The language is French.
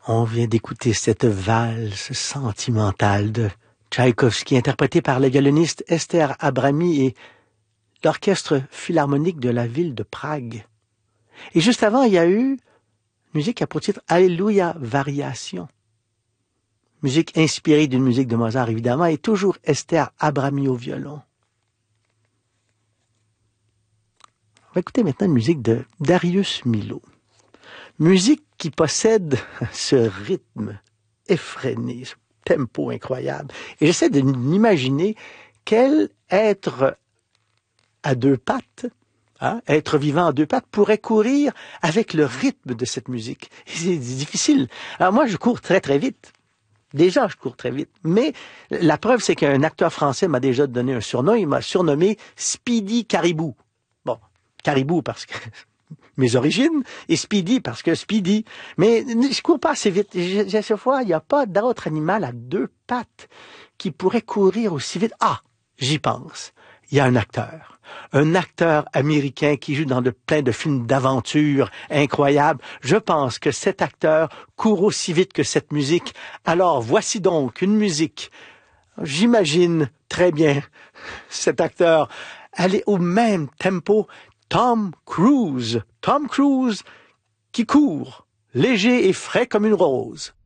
On vient d'écouter cette valse sentimentale de Tchaïkovski, interprétée par la violoniste Esther Abrami et l'orchestre philharmonique de la ville de Prague. Et juste avant, il y a eu musique à pour titre Alléluia Variation. Musique inspirée d'une musique de Mozart, évidemment, et toujours Esther Abrami au violon. On va écouter maintenant une musique de Darius Milhaud. Musique qui possède ce rythme effréné, ce tempo incroyable. Et j'essaie de m'imaginer quel être à deux pattes, être vivant à deux pattes, pourrait courir avec le rythme de cette musique. Et c'est difficile. Alors moi, je cours très très vite. Déjà, je cours très vite. Mais la preuve, c'est qu'un acteur français m'a déjà donné un surnom. Il m'a surnommé Speedy Caribou. Bon, Caribou parce que mes origines, et Speedy parce que Speedy. Mais je cours pas assez vite. Cette fois, il n'y a pas d'autre animal à deux pattes qui pourrait courir aussi vite. Ah, j'y pense. Il y a un acteur américain qui joue dans plein de films d'aventure incroyables. Je pense que cet acteur court aussi vite que cette musique. Alors, voici donc une musique. J'imagine très bien cet acteur aller au même tempo. Tom Cruise qui court, léger et frais comme une rose.